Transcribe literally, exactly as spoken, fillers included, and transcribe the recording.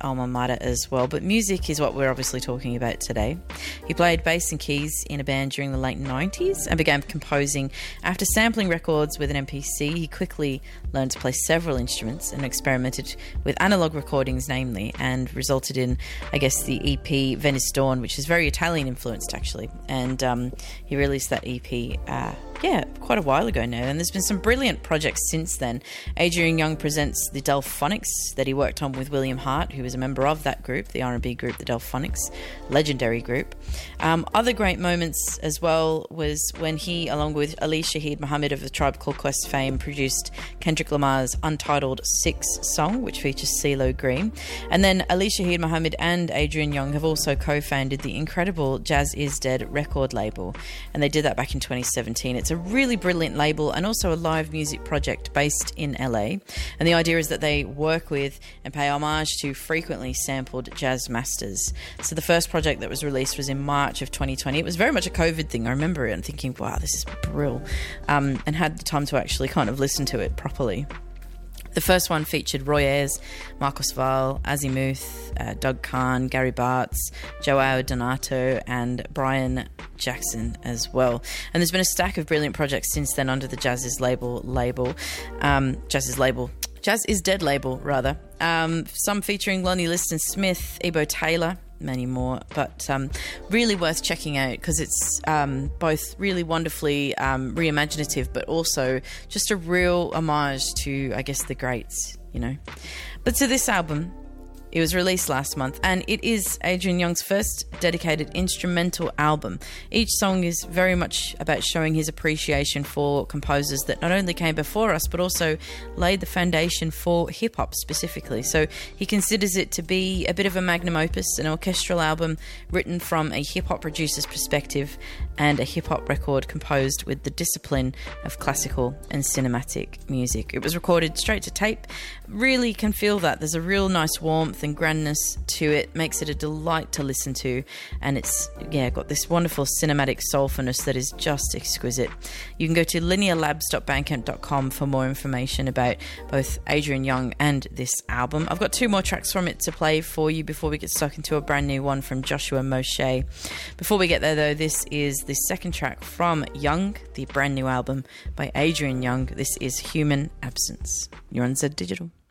alma mater as well, but music is what we're obviously talking about today. He played bass and keys in a band during the late nineties and began composing. After sampling records with an M P C, he quickly learned to play several instruments and experimented with analog recordings, namely, and resulted in, I guess, the E P Venice Dawn, which is very Italian influenced, actually. And um, he released that E P, uh, yeah, quite a while ago now. And there's been some brilliant projects since then. Adrian Young presents the Delphonics that he worked on with William Hart, who was a member of that group, the R and B group, the Delphonics, legendary group. Um, other great moments as well was when he, along with Ali Shaheed Muhammad of the Tribe Called Quest fame, produced Kendrick Lamar's Untitled Six song, which features CeeLo Green. And then Ali Shaheed Muhammad and Adrian Young have also co-founded the incredible Jazz Is Dead record label, and they did that back in twenty seventeen. It's a really brilliant label and also a live music project based in L A, and the idea is that they work with and pay homage to frequently sampled jazz masters. So the first project that was released was in March of twenty twenty. It was very much a COVID thing. I remember it and thinking, wow, this is brilliant, um, and had the time to actually kind of listen to it properly. The first one featured Roy Ayers, Marcos Valle, Azimuth, uh, Doug Kahn, Gary Bartz, Joao Donato, and Brian Jackson as well. And there's been a stack of brilliant projects since then under the Jazz Is label label, um, Jazz Is label, Jazz Is Dead label rather. Um, some featuring Lonnie Liston Smith, Ebo Taylor, many more, but um, really worth checking out because it's um, both really wonderfully um, reimaginative, but also just a real homage to, I guess, the greats, you know. But to this album, it was released last month, and it is Adrian Young's first dedicated instrumental album. Each song is very much about showing his appreciation for composers that not only came before us, but also laid the foundation for hip-hop specifically. So he considers it to be a bit of a magnum opus, an orchestral album written from a hip-hop producer's perspective and a hip-hop record composed with the discipline of classical and cinematic music. It was recorded straight to tape. Really can feel that. There's a real nice warmth and grandness to it, makes it a delight to listen to, and it's yeah got this wonderful cinematic soulfulness that is just exquisite. You can go to linear labs dot bandcamp dot com for more information about both Adrian Young and this album. I've got two more tracks from it to play for you before we get stuck into a brand new one from Joshua Moshe. Before we get there though, this is the second track from Young, the brand new album by Adrian Young. This is Human Absence. You're on Z Digital.